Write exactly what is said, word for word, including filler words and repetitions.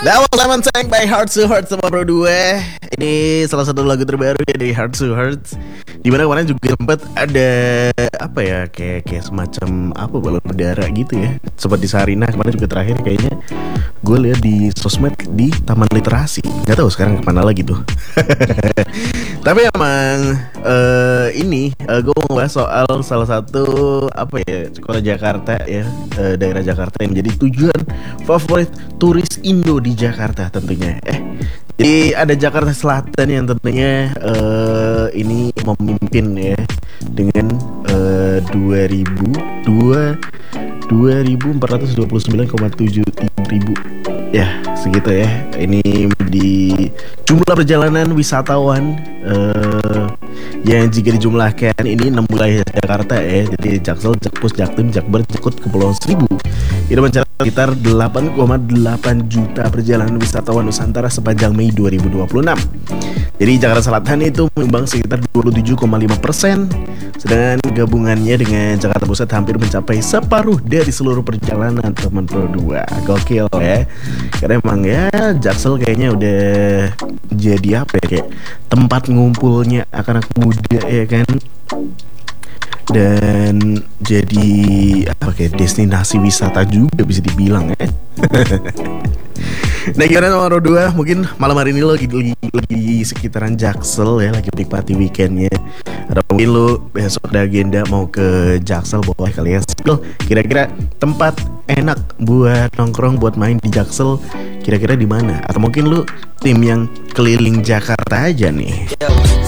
That was Lemon Tank by Heart to Heart sama Bro dua. Ini salah satu lagu terbaru ya dari Heart to Heart. Dimana kemarin juga sempat ada apa ya, kayak kayak semacam apa, balon udara gitu ya, sempat di Sarinah kemarin juga terakhir kayaknya. Gue lihat di sosmed di Taman Literasi. Gak tahu sekarang kemana lagi tuh. Tapi emang uh, ini uh, gue mau ngebahas soal salah satu apa ya, kota Jakarta ya, uh, daerah Jakarta yang menjadi tujuan favorit turis Indo di Jakarta tentunya. Eh, jadi ada Jakarta Selatan yang tentunya uh, ini memimpin ya dengan uh, dua ribu empat ratus dua puluh sembilan koma tujuh ribu ya, segitu ya. Ini di jumlah perjalanan wisatawan uh, yang jika dijumlahkan ini enam wilayah Jakarta ya. Jadi Jaksel, Jakpus, Jaktim, Jakbar, Jakut, Kepulauan Seribu itu mencatat sekitar delapan koma delapan juta perjalanan wisatawan Nusantara sepanjang Mei dua ribu dua puluh enam. Jadi Jakarta Selatan itu menyumbang sekitar dua puluh tujuh koma lima persen, sedangkan gabungannya dengan Jakarta Pusat hampir mencapai separuh dari seluruh perjalanan teman Pro dua. Gokil ya. Karena emang ya Jaksel kayaknya udah jadi apa ya, kayak tempat ngumpulnya anak-anak muda ya kan, dan jadi apa, kayak destinasi wisata juga bisa dibilang ya. Nah, gimana sama Pro dua? Mungkin malam hari ini lo lagi, lagi, lagi sekitaran Jaksel ya, lagi menikmati weekendnya. Atau mungkin lo besok ada agenda mau ke Jaksel, boleh kali ya. Kira-kira tempat enak buat nongkrong, buat main di Jaksel kira-kira di mana? Atau mungkin lo tim yang keliling Jakarta aja nih?